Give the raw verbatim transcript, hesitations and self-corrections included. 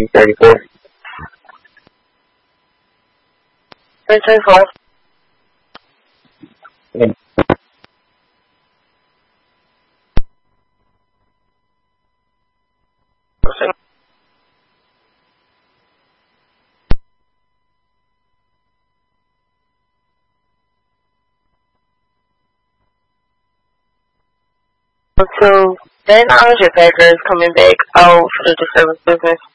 thirty-four. three thirty-four. Yeah. So, that knowledge packer is coming back out for the disturbance business.